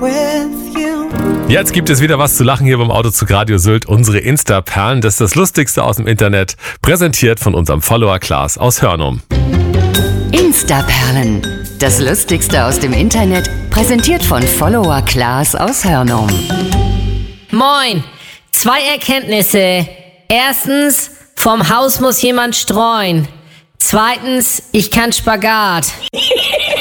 Jetzt gibt es wieder was zu lachen hier beim Autozug Radio Sylt. Unsere Insta-Perlen, das ist das Lustigste aus dem Internet, präsentiert von unserem Follower Klaas aus Hörnum. Insta-Perlen, das Lustigste aus dem Internet, präsentiert von Follower Klaas aus Hörnum. Moin, 2 Erkenntnisse. Erstens, vom Haus muss jemand streuen. Zweitens, ich kann Spagat.